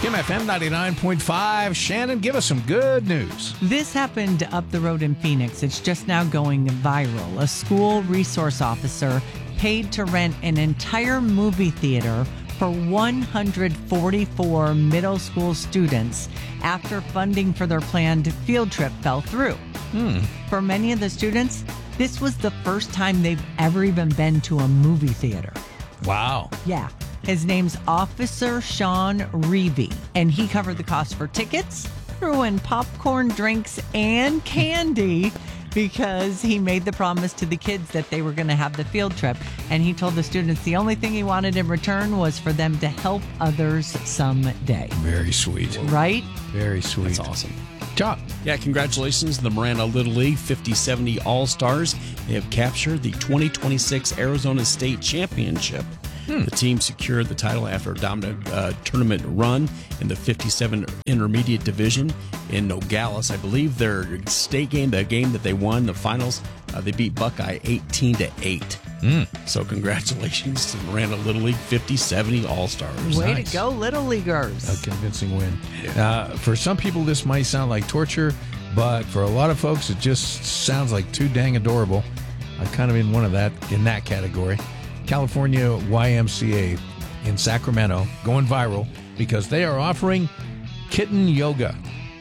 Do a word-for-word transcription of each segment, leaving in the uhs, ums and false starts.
Kim F M ninety-nine point five. Shannon, give us some good news. This happened up the road in Phoenix. It's just now going viral. A school resource officer paid to rent an entire movie theater for one hundred forty-four middle school students after funding for their planned field trip fell through. Hmm. For many of the students, this was the first time they've ever even been to a movie theater. Wow. Yeah. His name's Officer Sean Reevy, and he covered the cost for tickets, threw in popcorn, drinks, and candy because he made the promise to the kids that they were going to have the field trip. And he told the students the only thing he wanted in return was for them to help others someday. Very sweet. Right? Very sweet. That's awesome. Chuck. Yeah, congratulations to the Marana Little League fifty seventy All-Stars. They have captured the twenty twenty-six Arizona State Championship. Hmm. The team secured the title after a dominant uh, tournament run in the fifty-seven Intermediate Division in Nogales. I believe their state game, the game that they won, the finals, uh, they beat Buckeye eighteen to eight. Mm. So congratulations to Marana Little League fifty seventy All-Stars. Way Nice. to go, Little Leaguers. A convincing win. Uh, for some people, this might sound like torture, but for a lot of folks, it just sounds like too dang adorable. I'm kind of in one of that, in that category. California Y M C A in Sacramento going viral because they are offering kitten yoga.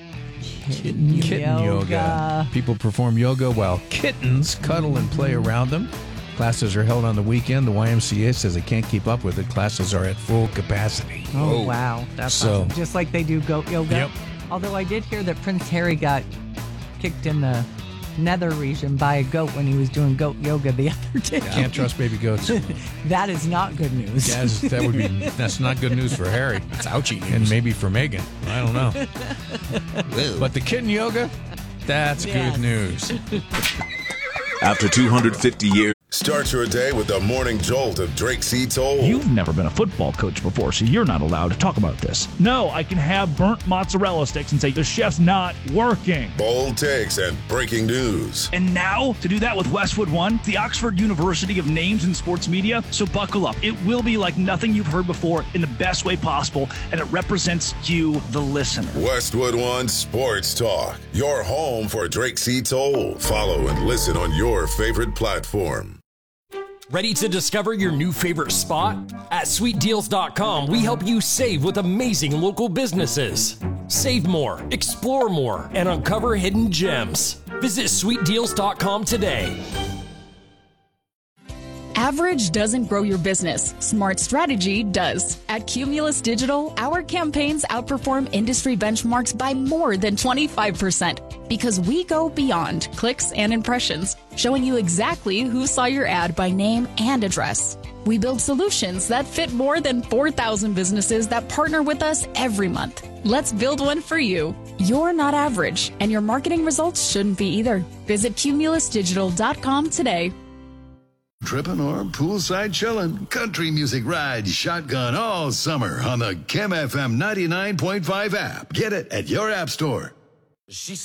Kitten, Kitten yoga. People perform yoga while kittens cuddle and play around them. Classes are held on the weekend. The Y M C A says they can't keep up with it. Classes are at full capacity. Oh, Whoa. wow. That's So- awesome. Just like they do goat yoga. Yep. Although I did hear that Prince Harry got kicked in the nether region by a goat when he was doing goat yoga the other day. Can't trust baby goats. That is not good news. Yes, that would be. That's not good news for Harry. It's ouchie news. And maybe for Meghan. I don't know. But the kitten yoga, that's Yes. good news. After two hundred fifty years. Start your day with the morning jolt of Drake C. Toll. You've never been a football coach before, so you're not allowed to talk about this. No, I can have burnt mozzarella sticks and say the chef's not working. Bold takes and breaking news. And now, to do that with Westwood One, the Oxford University of Names in Sports Media, so buckle up. It will be like nothing you've heard before in the best way possible, and it represents you, the listener. Westwood One Sports Talk. Your home for Drake C. Toll. Follow and listen on your favorite platform. Ready to discover your new favorite spot? At sweet deals dot com, we help you save with amazing local businesses. Save more, explore more, and uncover hidden gems. Visit sweet deals dot com today. Average doesn't grow your business. Smart strategy does. At Cumulus Digital, our campaigns outperform industry benchmarks by more than twenty-five percent because we go beyond clicks and impressions, showing you exactly who saw your ad by name and address. We build solutions that fit more than four thousand businesses that partner with us every month. Let's build one for you. You're not average, and your marketing results shouldn't be either. Visit cumulus digital dot com today. Tripping or poolside chilling, country music rides shotgun all summer on the Kim F M ninety-nine point five app. Get it at your app store. She